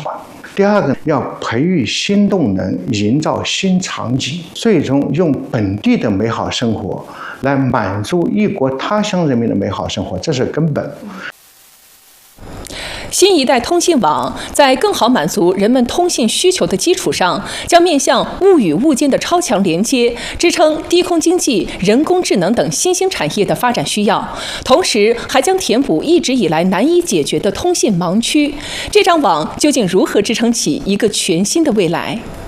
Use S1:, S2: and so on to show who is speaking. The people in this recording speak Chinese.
S1: 化。第二个，要培育新动能，营造新场景，最终用本地的美好生活来满足异国他乡人民的美好生活，这是根本。
S2: 新一代通信网在更好满足人们通信需求的基础上，将面向物与物间的超强连接，支撑低空经济、人工智能等新兴产业的发展需要，同时还将填补一直以来难以解决的通信盲区。这张网究竟如何支撑起一个全新的未来？